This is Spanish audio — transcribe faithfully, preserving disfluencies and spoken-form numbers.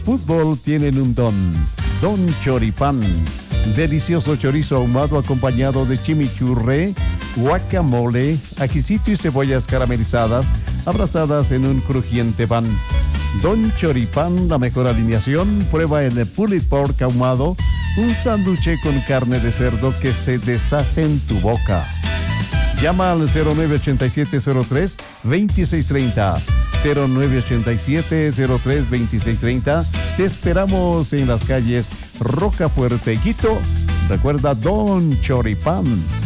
fútbol tienen un don. Don Choripán. Delicioso chorizo ahumado acompañado de chimichurri, guacamole, ajicito y cebollas caramelizadas, abrazadas en un crujiente pan. Don Choripán, la mejor alineación. Prueba el pulled pork ahumado, un sándwich con carne de cerdo que se deshace en tu boca. Llama al cero nueve ocho siete cero tres dos seis tres cero, cero nueve ocho siete cero tres dos seis tres cero. Te esperamos en las calles Rocafuerte y Quito. Recuerda Don Choripán.